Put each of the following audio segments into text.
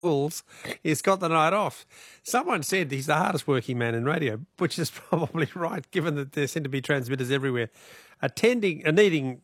Wolves, he's got the night off. Someone said he's the hardest working man in radio, which is probably right, given that there seem to be transmitters everywhere. Needing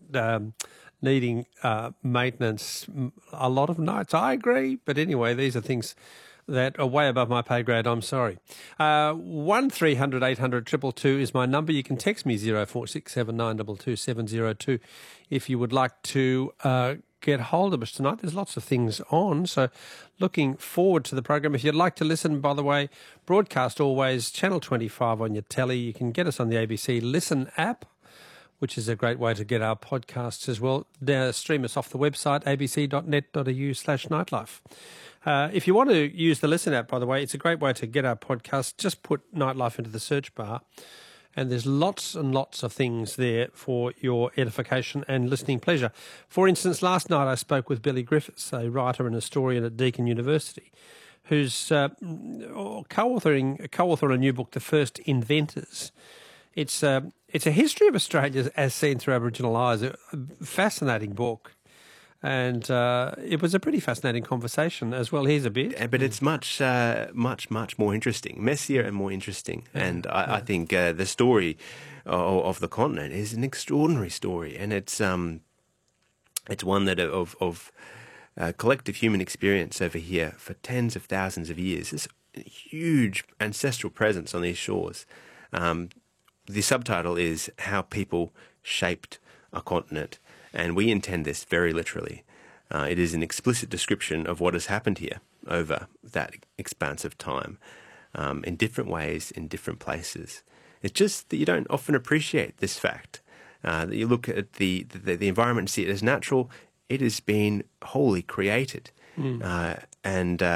maintenance a lot of nights. I agree, but anyway, these are things that are way above my pay grade. I'm sorry. 1300 800 222 is my number. You can text me 0467922702 if you would like to get hold of us tonight. There's lots of things on, so looking forward to the program. If you'd like to listen, by the way, broadcast always, Channel 25 on your telly. You can get us on the ABC Listen app, which is a great way to get our podcasts as well. Stream us off the website, abc.net.au/nightlife. If you want to use the Listen app, by the way, it's a great way to get our podcast. Just put Nightlife into the search bar, and there's lots and lots of things there for your edification and listening pleasure. For instance, last night I spoke with Billy Griffiths, a writer and historian at Deakin University, who's co-authoring a new book, The First Inventors. It's a history of Australia as seen through Aboriginal eyes, a fascinating book. And it was a pretty fascinating conversation as well. Here's a bit. But it's much more interesting, messier and more interesting. And I think the story of the continent is an extraordinary story. And it's one that of collective human experience over here for tens of thousands of years. This huge ancestral presence on these shores. The subtitle is How People Shaped a Continent. And we intend this very literally. It is an explicit description of what has happened here over that expanse of time, in different ways, in different places. It's just that you don't often appreciate this fact. That you look at the environment and see it as natural. It has been wholly created. And